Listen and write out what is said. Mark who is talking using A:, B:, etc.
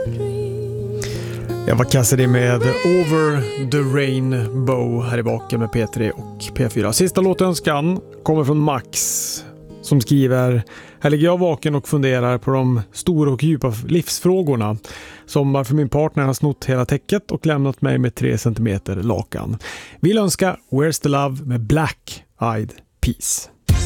A: Jag var Cassidy med Over the Rainbow här i baken med P3 och P4. Sista låtönskan kommer från Max som skriver: här ligger jag vaken och funderar på de stora och djupa livsfrågorna. Som varför min partner har snott hela täcket och lämnat mig med 3 centimeter lakan. Vill önska Where's the Love med Black Eyed Peas.